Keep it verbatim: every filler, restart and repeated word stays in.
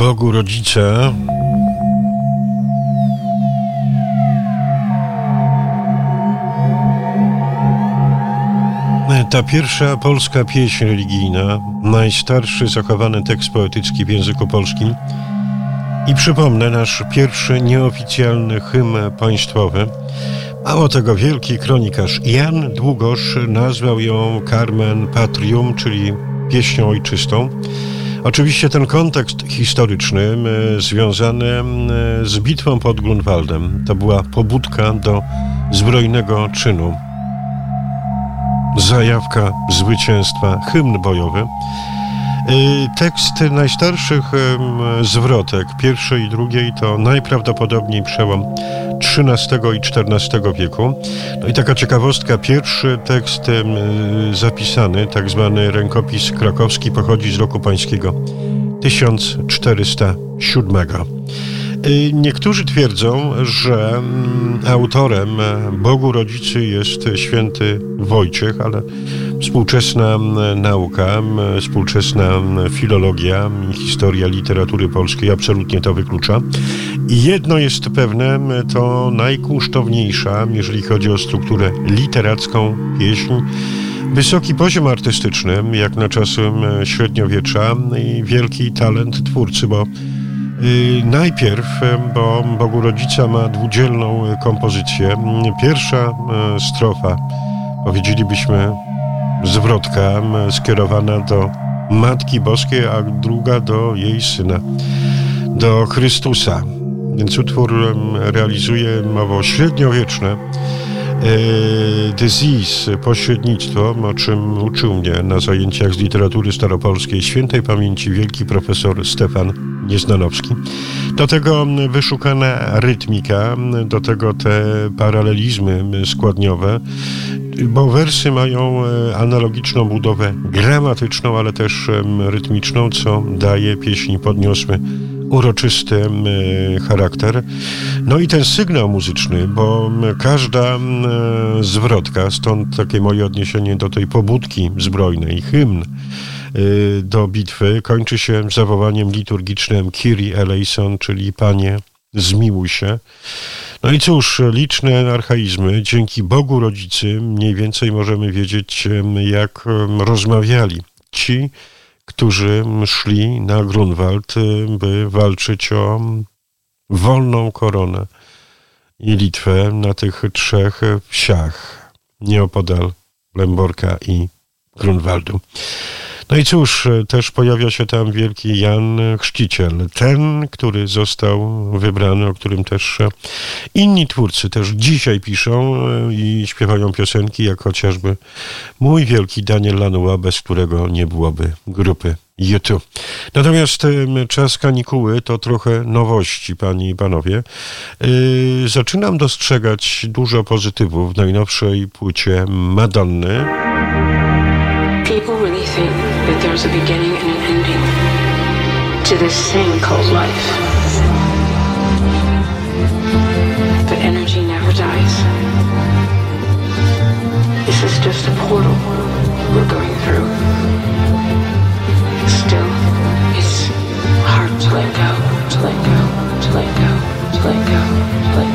Bogu rodzice. Ta pierwsza polska pieśń religijna, najstarszy zachowany tekst poetycki w języku polskim i przypomnę, nasz pierwszy nieoficjalny hymn państwowy. Mało tego, wielki kronikarz Jan Długosz nazwał ją Carmen Patrium, czyli pieśnią ojczystą. Oczywiście ten kontekst historyczny e, związany e, z bitwą pod Grunwaldem to była pobudka do zbrojnego czynu. Zajawka zwycięstwa, hymn bojowy. Tekst najstarszych zwrotek pierwszej i drugiej to najprawdopodobniej przełom trzynastego i czternastego wieku. No i taka ciekawostka, pierwszy tekst zapisany, tak zwany rękopis krakowski, pochodzi z roku pańskiego tysiąc czterysta siódmego. Niektórzy twierdzą, że autorem Bogu Rodzicy jest święty Wojciech, ale współczesna nauka, współczesna filologia i historia literatury polskiej absolutnie to wyklucza. I jedno jest pewne, to najkunsztowniejsza, jeżeli chodzi o strukturę literacką, pieśń, wysoki poziom artystyczny, jak na czasy średniowiecza i wielki talent twórcy, bo Yy, najpierw, bo Bogu Rodzica ma dwudzielną kompozycję. Pierwsza yy, strofa, powiedzielibyśmy zwrotka, yy, skierowana do Matki Boskiej, a druga do jej Syna, do Chrystusa. Więc utwór yy, realizuje owo średniowieczne yy, disease, pośrednictwo, o czym uczył mnie na zajęciach z literatury staropolskiej świętej pamięci wielki profesor Stefan Nieznanowski. Do tego wyszukana rytmika, do tego te paralelizmy składniowe, bo wersy mają analogiczną budowę gramatyczną, ale też rytmiczną, co daje pieśni podniosły, uroczysty charakter. No i ten sygnał muzyczny, bo każda zwrotka, stąd takie moje odniesienie do tej pobudki zbrojnej, hymn do bitwy, kończy się zawołaniem liturgicznym Kyrie eleison, czyli Panie, zmiłuj się. No i cóż, liczne archaizmy. Dzięki Bogu Rodzicy mniej więcej możemy wiedzieć, jak rozmawiali ci, którzy szli na Grunwald, by walczyć o wolną koronę i Litwę na tych trzech wsiach nieopodal Lęborka i Grunwaldu. No i cóż, też pojawia się tam wielki Jan Chrzciciel, ten, który został wybrany, o którym też inni twórcy też dzisiaj piszą i śpiewają piosenki, jak chociażby mój wielki Daniel Lanois, bez którego nie byłoby grupy U dwa. Natomiast czas kanikuły to trochę nowości, panie i panowie. Yy, zaczynam dostrzegać dużo pozytywów w najnowszej płycie Madonny. People really think that there's a beginning and an ending to this thing called life. But energy never dies. This is just a portal we're going through. Still, it's hard to let go, to let go, to let go, to let go, to let go.